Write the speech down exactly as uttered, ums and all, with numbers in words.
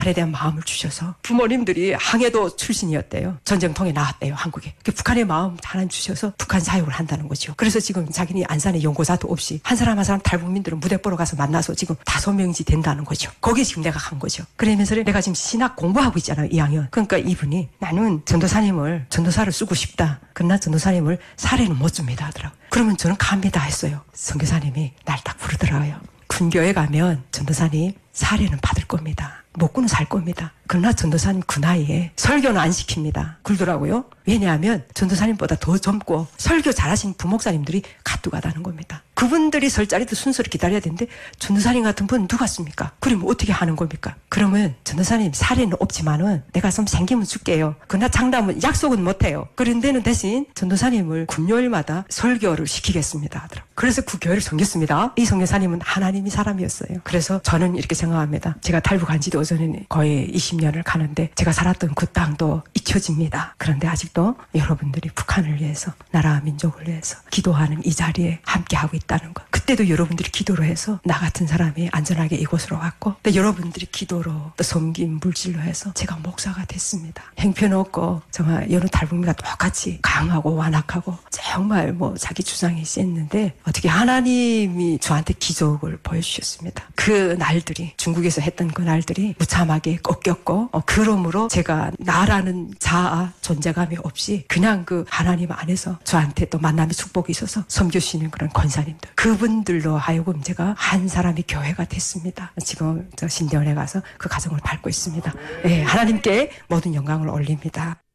북한에 대한 마음을 주셔서 부모님들이 항해도 출신이었대요. 전쟁통에 나왔대요, 한국에. 북한의 마음 하나님 주셔서 북한 사역을 한다는 거죠. 그래서 지금 자기네 안산에 연고사도 없이 한 사람 한 사람 탈북민들은 무대 보러 가서 만나서 지금 다섯 명지 된다는 거죠. 거기에 지금 내가 간 거죠. 그러면서 내가 지금 신학 공부하고 있잖아요, 이 학년. 그러니까 이분이 나는 전도사님을 전도사를 쓰고 싶다. 그러나 전도사님을 사례는 못 줍니다 하더라고요. 그러면 저는 갑니다 했어요. 선교사님이 날 딱 부르더라고요. 군교에 가면 전도사님 사례는 받을 겁니다. 먹고는 살 겁니다. 그러나 전도사님 그 나이에 설교는 안 시킵니다. 그러더라고요. 왜냐하면 전도사님보다 더 젊고 설교 잘하신 부목사님들이 가두가다는 겁니다. 그분들이 설 자리도 순서를 기다려야 되는데 전도사님 같은 분은 누가 씁니까? 그러면 어떻게 하는 겁니까? 그러면 전도사님 사례는 없지만은 내가 좀 생기면 줄게요. 그러나 장담은 약속은 못해요. 그런 데는 대신 전도사님을 금요일마다 설교를 시키겠습니다 하더라고요. 그래서 그 교회를 섬겼습니다. 이 선교사님은 하나님이 사람이었어요. 그래서 저는 이렇게 생각합니다. 제가 탈북한 지도 저는 거의 이십 년을 가는데 제가 살았던 그 땅도 잊혀집니다. 그런데 아직도 여러분들이 북한을 위해서 나라와 민족을 위해서 기도하는 이 자리에 함께하고 있다는 것. 그때도 여러분들이 기도로 해서 나 같은 사람이 안전하게 이곳으로 왔고 또 여러분들이 기도로 또 섬김 물질로 해서 제가 목사가 됐습니다. 형편없고 정말 여러 탈북민과 똑같이 강하고 완악하고 정말 뭐 자기 주장이 셌는데 어떻게 하나님이 저한테 기적을 보여주셨습니다. 그 날들이 중국에서 했던 그 날들이 무참하게 꺾였고 어, 그러므로 제가 나라는 자아 존재감이 없이 그냥 그 하나님 안에서 저한테 또 만남의 축복이 있어서 섬겨주시는 그런 권사님들 그분들로 하여금 제가 한 사람이 교회가 됐습니다. 지금 저 신대원에 가서 그 가정을 밟고 있습니다. 네, 하나님께 모든 영광을 올립니다.